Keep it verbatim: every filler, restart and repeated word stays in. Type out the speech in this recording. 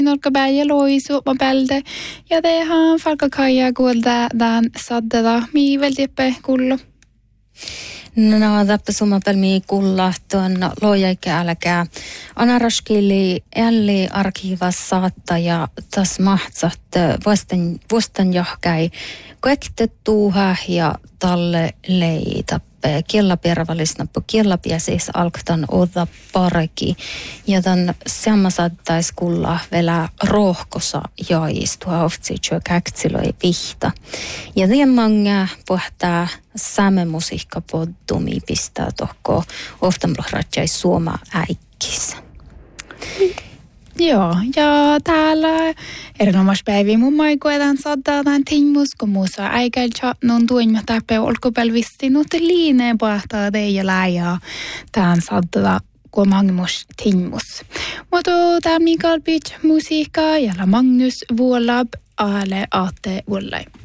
Norka bäja loisu ma bälde ja tehan falka kaja kuulda dan saddada mi veltippe kullu. No, täppä summa pelmi kulla tuon lojaikääläkää. Anaraskili älli arkivas saatta ja tas mahtsat vuostan, vuostan johkäi koektettuuha ja talle leitappe. Kiellä pervallisnappu, kiellä piäsis alktan odda parki. Ja tämän samma saattais kulla vielä rohkosa jaistua oftsi jo käktsiloi pihta. Ja niin mange pohtaa saamen musiikka poddumi pistää tohko oftanblohratjais suoma äikkis. Joo, ja täällä erinomaispäiviä mun maikuetan saattaa tämän tingus, kun muussa äikäiltä non tuimme täppä olkopelvisti, mutta liineen pohtaa teijä läjää tämän saattaa kun Magnus tingus. Mutta tämä Mikael Beach musiikka ja Magnus Vuolab ale ate vuollai.